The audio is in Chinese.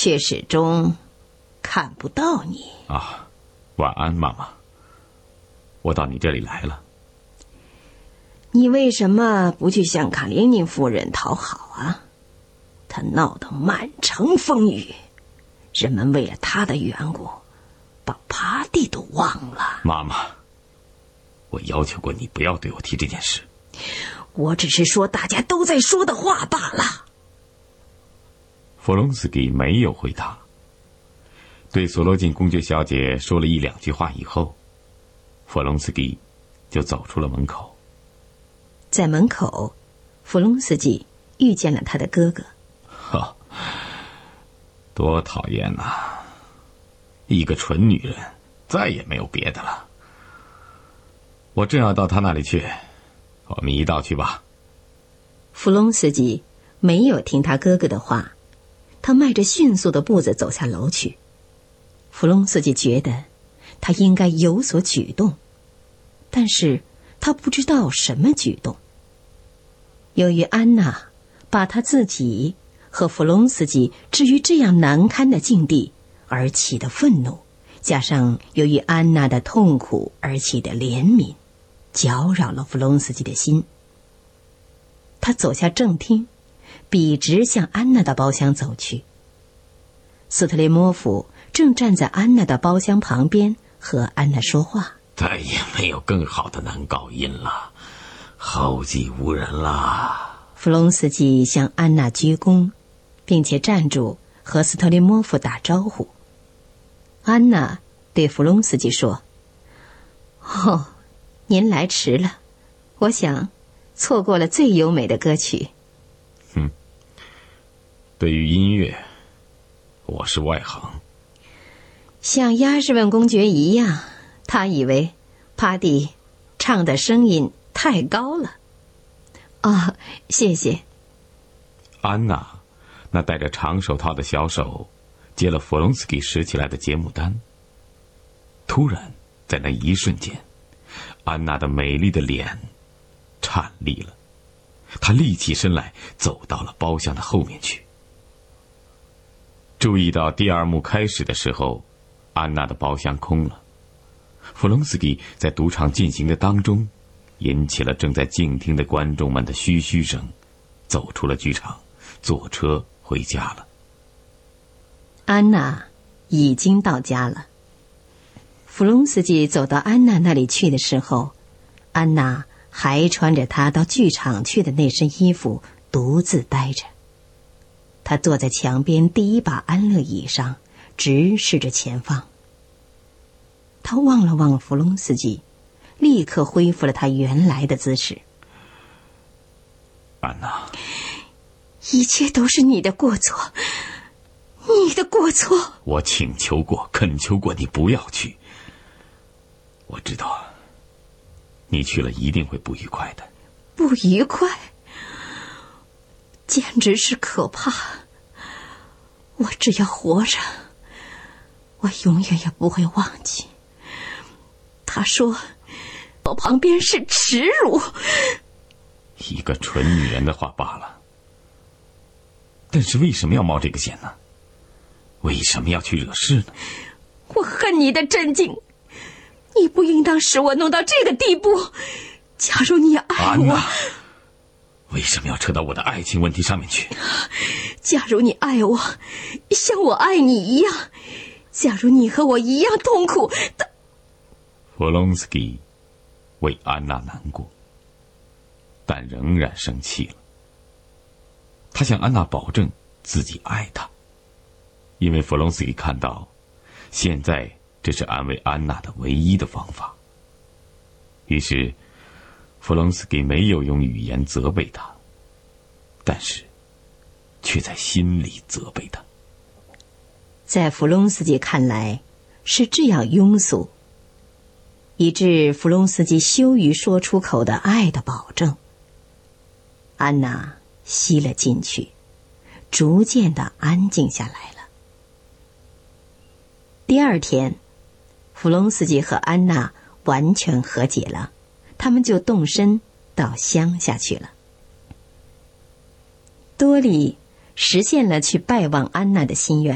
却始终看不到你。 啊，晚安，妈妈。我到你这里来了。 你为什么不去向卡列宁夫人讨好啊？她闹得满城风雨，人们为了她的缘故，把帕蒂都忘了。 妈妈，我要求过你不要对我提这件事。 我只是说大家都在说的话罢了。 弗隆斯基没有回答，对索罗金公爵小姐说了一两句话以后，弗隆斯基就走出了门口。 在门口，弗隆斯基遇见了他的哥哥。 哈，多讨厌啊！一个蠢女人，再也没有别的了。我正要到他那里去，我们一道去吧。 弗隆斯基没有听他哥哥的话，他迈着迅速的步子走下楼去。弗隆斯基觉得他应该有所举动，但是他不知道什么举动。由于安娜把他自己和弗隆斯基置于这样难堪的境地而起的愤怒，加上由于安娜的痛苦而起的怜悯，搅扰了弗隆斯基的心。他走下正厅，笔直向安娜的包厢走去。斯特雷莫夫正站在安娜的包厢旁边和安娜说话。 再也没有更好的男高音了，后继无人了。 弗隆斯基向安娜鞠躬，并且站住和斯特林莫夫打招呼。安娜对弗隆斯基说：“哦，您来迟了，我想错过了最优美的歌曲。” 对于音乐，我是外行。 像亚什文公爵一样，他以为帕蒂唱的声音太高了。哦，谢谢。 安娜那戴着长手套的小手接了弗隆斯基拾起来的节目单。突然在那一瞬间，安娜的美丽的脸颤栗了，她立起身来走到了包厢的后面去。注意到第二幕开始的时候，安娜的包厢空了。弗隆斯基在赌场进行的当中引起了正在静听的观众们的嘘嘘声，走出了剧场，坐车回家了。 安娜已经到家了。弗隆斯基走到安娜那里去的时候，安娜还穿着她到剧场去的那身衣服，独自待着。她坐在墙边第一把安乐椅上，直视着前方。她望了望弗隆斯基，立刻恢复了他原来的姿势。 安娜， 一切都是你的过错，你的过错。 我请求过、恳求过你不要去。我知道，你去了一定会不愉快的。 不愉快？简直是可怕。我只要活着，我永远也不会忘记。他说我旁边是耻辱。 一个蠢女人的话罢了。但是为什么要冒这个险呢？为什么要去惹事呢？ 我恨你的镇静，你不应当使我弄到这个地步。假如你爱我， 安娜，为什么要扯到我的爱情问题上面去？ 假如你爱我，像我爱你一样，假如你和我一样痛苦。 弗隆斯基为安娜难过，但仍然生气了。他向安娜保证自己爱她，因为弗隆斯基看到，现在这是安慰安娜的唯一的方法。于是弗隆斯基没有用语言责备她，但是却在心里责备她。 在弗隆斯基看来是这样庸俗，以致弗隆斯基羞于说出口的爱的保证。安娜吸了进去，逐渐地安静下来了。第二天，弗隆斯基和安娜完全和解了，他们就动身到乡下去了。多里实现了去拜望安娜的心愿。